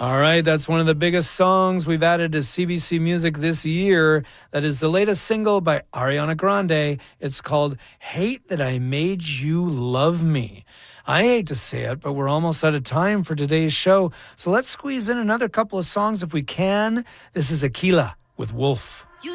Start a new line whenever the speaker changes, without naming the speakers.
All right, that's one of the biggest songs we've added to CBC Music this year. That is the latest single by Ariana Grande. It's called Hate That I Made You Love Me. I hate to say it, but we're almost out of time for today's show. So let's squeeze in another couple of songs if we can. This is Aquila with Wolf.